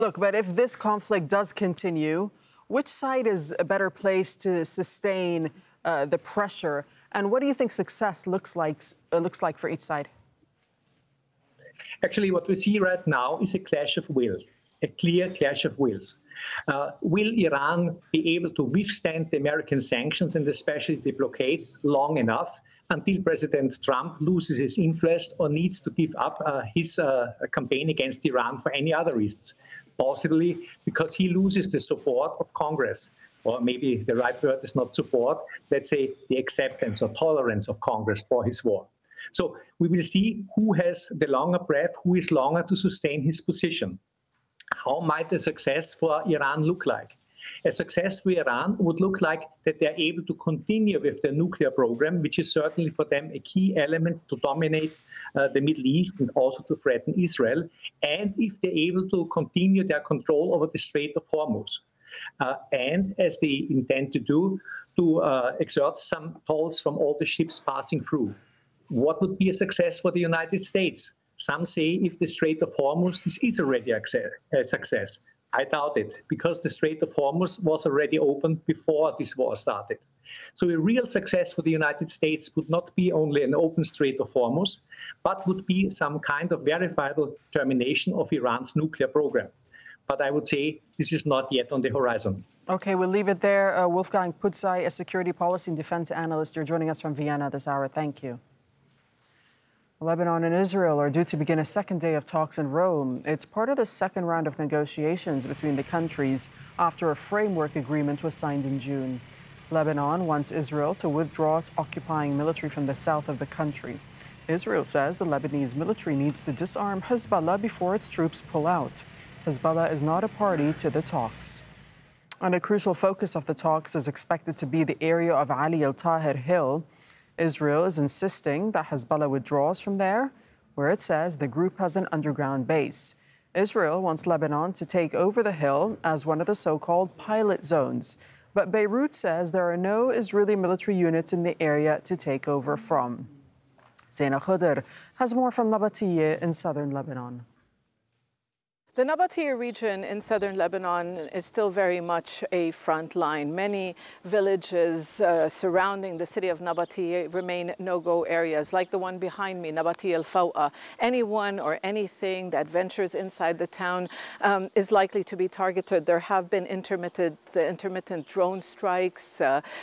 Look, but if this conflict does continue, which side is a better place to sustain the pressure? And what do you think success looks like for each side? Actually, what we see right now is a clash of wills, a clear clash of wills. Will Iran be able to withstand the American sanctions and especially the blockade long enough until President Trump loses his interest or needs to give up his campaign against Iran for any other reasons? Possibly because he loses the support of Congress, or maybe the right word is not support, let's say the acceptance or tolerance of Congress for his war. So we will see who has the longer breath, who is longer to sustain his position. How might a success for Iran look like? A success for Iran would look like that they're able to continue with their nuclear program, which is certainly for them a key element to dominate the Middle East and also to threaten Israel, and if they're able to continue their control over the Strait of Hormuz. And as they intend to do, to exert some tolls from all the ships passing through. What would be a success for the United States? Some say if the Strait of Hormuz, this is already a success. I doubt it, because the Strait of Hormuz was already open before this war started. So a real success for the United States would not be only an open Strait of Hormuz, but would be some kind of verifiable termination of Iran's nuclear program. But I would say this is not yet on the horizon. Okay, we'll leave it there. Wolfgang Putzai, a security policy and defense analyst, you're joining us from Vienna this hour. Thank you. Lebanon and Israel are due to begin a second day of talks in Rome. It's part of the second round of negotiations between the countries after a framework agreement was signed in June. Lebanon wants Israel to withdraw its occupying military from the south of the country. Israel says the Lebanese military needs to disarm Hezbollah before its troops pull out. Hezbollah is not a party to the talks. And a crucial focus of the talks is expected to be the area of Ali al-Tahir Hill. Israel is insisting that Hezbollah withdraws from there, where it says the group has an underground base. Israel wants Lebanon to take over the hill as one of the so-called pilot zones. But Beirut says there are no Israeli military units in the area to take over from. Zaina Khudr has more from Nabatiyeh in southern Lebanon. The Nabatiyeh region in southern Lebanon is still very much a front line. Many villages surrounding the city of Nabatiyeh remain no-go areas, like the one behind me, Nabatiyeh al-Fawqa. Anyone or anything that ventures inside the town is likely to be targeted. There have been intermittent drone strikes.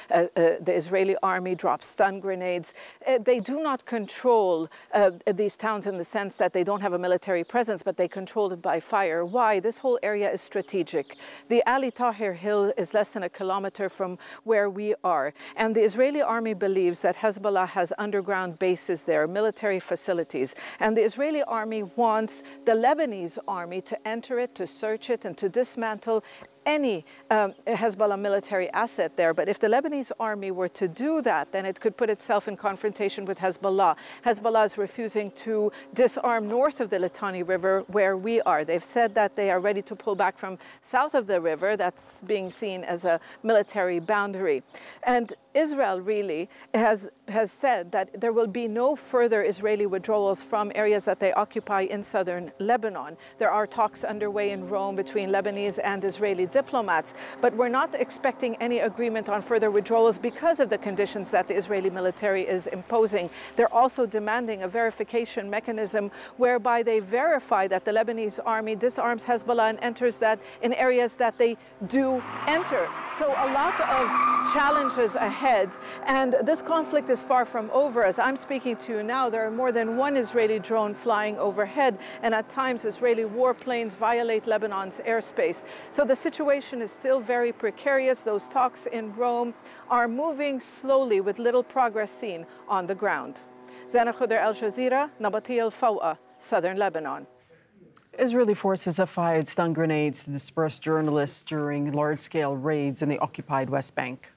The Israeli army drops stun grenades. They do not control these towns in the sense that they don't have a military presence, but they control it by fire. Why? This whole area is strategic. The Ali Tahir Hill is less than a kilometer from where we are. And the Israeli army believes that Hezbollah has underground bases there, military facilities. And the Israeli army wants the Lebanese army to enter it, to search it, and to dismantle any Hezbollah military asset there. But if the Lebanese army were to do that, then it could put itself in confrontation with Hezbollah. Hezbollah is refusing to disarm north of the Litani River, where we are. They've said that they are ready to pull back from south of the river. That's being seen as a military boundary. And Israel really has said that there will be no further Israeli withdrawals from areas that they occupy in southern Lebanon. There are talks underway in Rome between Lebanese and Israeli diplomats, but we're not expecting any agreement on further withdrawals because of the conditions that the Israeli military is imposing. They're also demanding a verification mechanism whereby they verify that the Lebanese army disarms Hezbollah and enters that in areas that they do enter. So a lot of challenges ahead. And this conflict is far from over. As I'm speaking to you now, there are more than one Israeli drone flying overhead, and at times Israeli warplanes violate Lebanon's airspace. So the situation is still very precarious. Those talks in Rome are moving slowly with little progress seen on the ground. Zaina Khudr, Al Jazeera, Nabatiyeh al-Fawqa, southern Lebanon. Israeli forces have fired stun grenades to disperse journalists during large-scale raids in the occupied West Bank.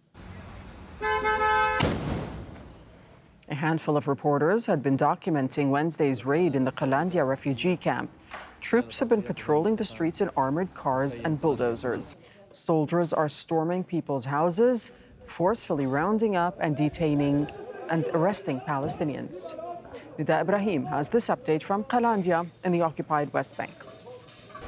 A handful of reporters had been documenting Wednesday's raid in the Qalandia refugee camp. Troops have been patrolling the streets in armored cars and bulldozers. Soldiers are storming people's houses, forcefully rounding up and detaining and arresting Palestinians. Nida Ibrahim has this update from Qalandia in the occupied West Bank.